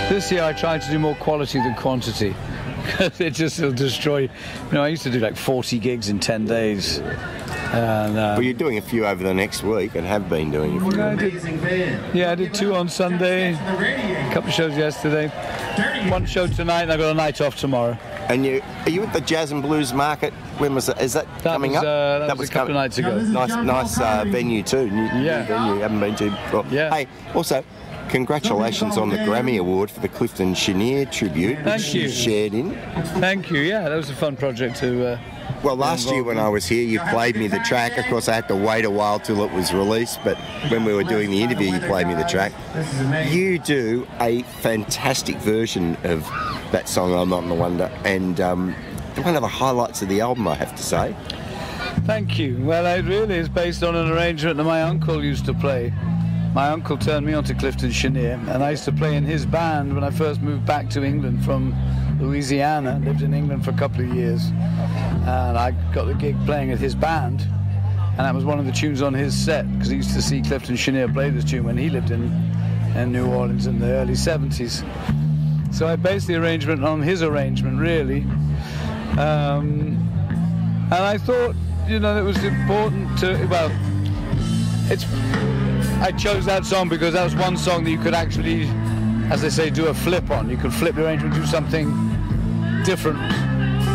This year I tried to do more quality than quantity. It just will destroy. I used to do like 40 gigs in 10 days. And, well, you're doing a few over the next week and have been doing a few. I did 2 on Sunday, a couple of shows yesterday, 1 show tonight, and I've got a night off tomorrow. And are you at the Jazz and Blues Market? When was that? Is that coming up? That was a couple of nights ago. Nice venue too. New venue you haven't been to before. Yeah. Hey, also, congratulations on the Grammy Award for the Clifton Chenier tribute, which you shared in. Thank you. Yeah, that was a fun project to. Well, last year when I was here, you played me the track. Of course, I had to wait a while till it was released, but when we were doing the interview, you played me the track. You do a fantastic version of that song, I'm Not in the Wonder, and one of the highlights of the album, I have to say. Thank you. Well, it really is based on an arrangement that my uncle used to play. My uncle turned me on to Clifton Chenier, and I used to play in his band when I first moved back to England from Louisiana. Lived in England for a couple of years, and I got the gig playing at his band, and that was one of the tunes on his set, because he used to see Clifton Chenier play this tune when he lived in New Orleans in the early 70s. So I based the arrangement on his arrangement, really, and I thought, it was important to, I chose that song because that was one song that you could actually, as they say, do a flip on. You could flip the arrangement, do something different